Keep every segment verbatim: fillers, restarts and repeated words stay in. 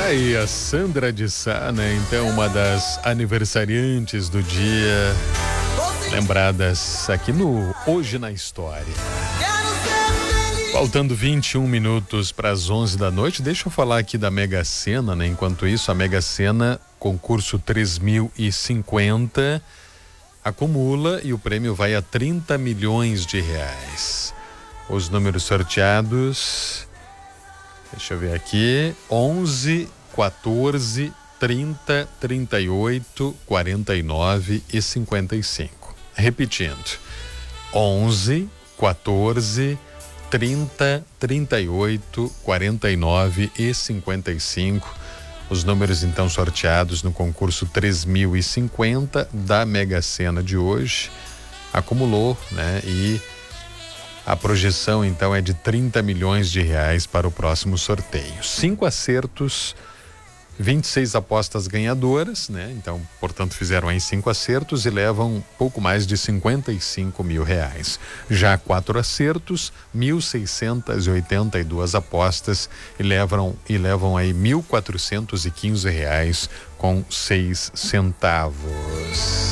Aí a Sandra de Sá, né? Então, uma das aniversariantes do dia, lembradas aqui no Hoje na História. Faltando vinte e um minutos para as onze da noite, deixa eu falar aqui da Mega Sena, né? Enquanto isso, a Mega Sena, concurso três mil e cinquenta, acumula e o prêmio vai a trinta milhões de reais. Os números sorteados, deixa eu ver aqui, onze, quatorze, trinta, trinta e oito, quarenta e nove e cinquenta e cinco. Repetindo, onze, quatorze, trinta, trinta e oito, quarenta e nove e cinquenta e cinco. Os números então sorteados no concurso três mil e cinquenta da Mega Sena de hoje. Acumulou, né? E a projeção então é de trinta milhões de reais para o próximo sorteio. Cinco acertos, vinte e seis apostas ganhadoras, né? Então, portanto, fizeram aí cinco acertos e levam pouco mais de cinquenta e cinco mil reais. Já quatro acertos, mil seiscentas e oitenta e duas apostas e levam, e levam aí mil quatrocentos e quinze reais com seis centavos.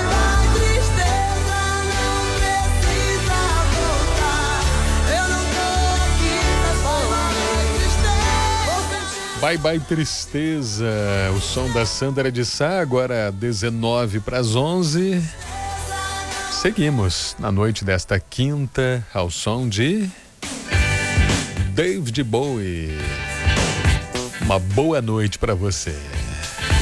Bye Bye Tristeza, o som da Sandra de Sá, agora dezenove para as onze. Seguimos na noite desta quinta ao som de David Bowie. Uma boa noite para você.